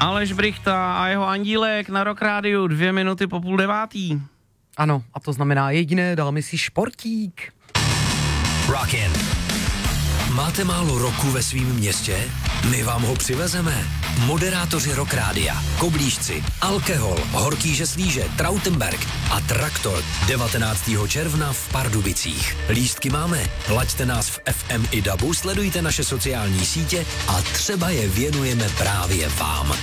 Aleš Brychta a jeho Andílek na Rock Rádiu 2 minuty po 8:30. Ano, a to znamená jediné, dal mi si športík. Rockin'. Máte málo roku ve svém městě? My vám ho přivezeme. Moderátoři Rock Rádia, Koblížci, Alkehol, Horký Žeslíže, Trautenberg a Traktor 19. června v Pardubicích. Lístky máme, laďte nás v FM i DABu, sledujte naše sociální sítě a třeba je věnujeme právě vám.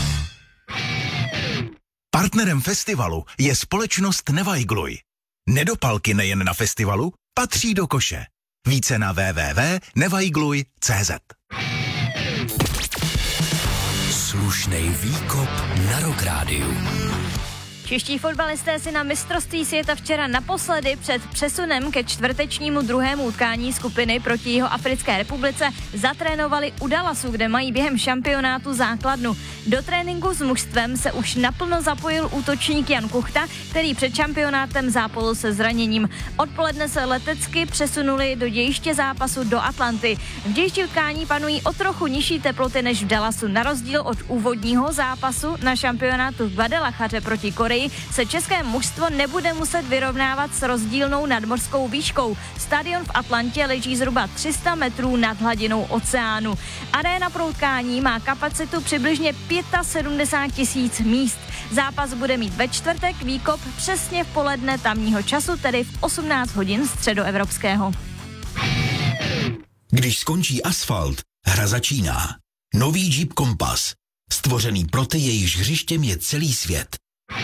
Partnerem festivalu je společnost Nevajgluj. Nedopalky nejen na festivalu patří do koše. Více na www.nevajgluj.cz. Slušnej výkop na Rock Rádiu. Čeští fotbalisté si na mistrovství světa včera naposledy před přesunem ke čtvrtečnímu druhému utkání skupiny proti Jihoafrické republice zatrénovali u Dallasu, kde mají během šampionátu základnu. Do tréninku s mužstvem se už naplno zapojil útočník Jan Kuchta, který před šampionátem zápolil se zraněním. Odpoledne se letecky přesunuli do dějiště zápasu do Atlanty. V dějišti utkání panují o trochu nižší teploty než v Dallasu. Na rozdíl od úvodního zápasu na šampionátu v Guadalajaře proti Koreji se české mužstvo nebude muset vyrovnávat s rozdílnou nadmořskou výškou. Stadion v Atlantě leží zhruba 300 metrů nad hladinou oceánu. Aréna pro utkání má kapacitu přibližně 75 000 míst. Zápas bude mít ve čtvrtek, výkop přesně v poledne tamního času, tedy v 18 hodin středoevropského. Když skončí asfalt, hra začíná. Nový Jeep Compass. Stvořený pro ty, jejichž hřištěm je celý svět.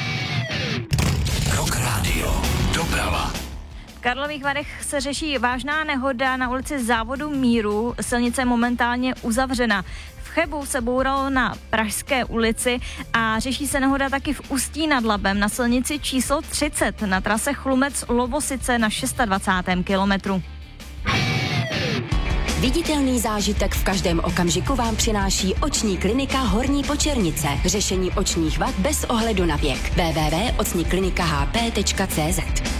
Rock Radio. Doprava. V Karlových Varech se řeší vážná nehoda na ulici Závodu Míru. Silnice je momentálně uzavřena. V Chebu se bouralo na Pražské ulici a řeší se nehoda taky v Ústí nad Labem na silnici číslo 30 na trase Chlumec-Lovosice na 26. kilometru. Viditelný zážitek v každém okamžiku vám přináší oční klinika Horní Počernice. Řešení očních vad bez ohledu na věk. www.ocniklinikahp.cz